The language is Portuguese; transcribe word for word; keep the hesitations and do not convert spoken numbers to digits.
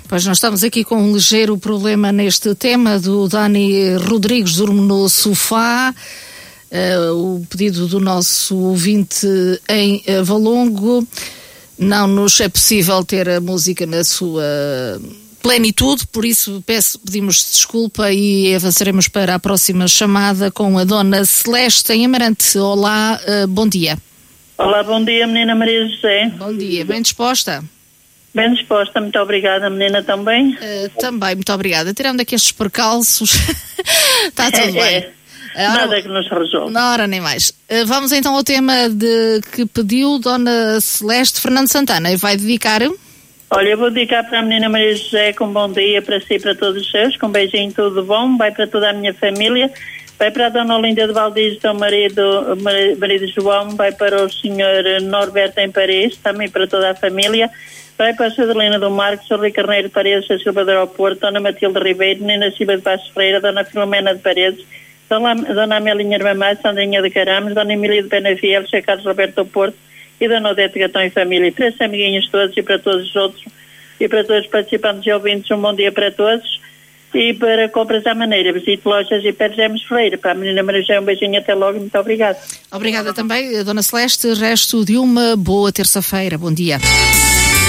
Pois nós estamos aqui com um ligeiro problema neste tema do Dani Rodrigues, Durmo no Sofá, uh, o pedido do nosso ouvinte em uh, Valongo. Não nos é possível ter a música na sua plenitude, por isso peço, pedimos desculpa e avançaremos para a próxima chamada com a Dona Celeste em Amarante. Olá, uh, bom dia. Olá, bom dia, menina Maria José. Bom dia, bem disposta? Bem disposta, muito obrigada, menina, também. Uh, também, muito obrigada. Tirando aqui estes percalços, está tudo é, bem. É. Ora, Nada que nos resolve. Na hora nem mais. Uh, vamos então ao tema de que pediu Dona Celeste. Fernando Santana, e vai dedicar? Olha, eu vou dedicar para a menina Maria José com um bom dia para si e para todos os seus, com um beijinho tudo bom, vai para toda a minha família, vai para a Dona Olinda de Valdiz, do marido, marido João, vai para o senhor Norberto em Paris, também para toda a família, vai para a Cedelina do Marcos, o Rui Carneiro de Paredes, a Silva do Aeroporto, Dona Matilde Ribeiro, Nina Silva de Passos Freira, Dona Filomena de Paredes, Dona, Dona Amelinha Irmã Sandrinha de Carames, Dona Emília de Benaviel, José Carlos Roberto do Porto e Dona Odete Gatão e família, e para esses amiguinhos todos e para todos os outros e para todos os participantes e ouvintes, um bom dia para todos. E para compras à maneira, visite lojas e Pé Gemos Freire. Para a menina Maria José, um beijinho, até logo, muito obrigada. Obrigada também, Dona Celeste. Resto de uma boa terça-feira. Bom dia.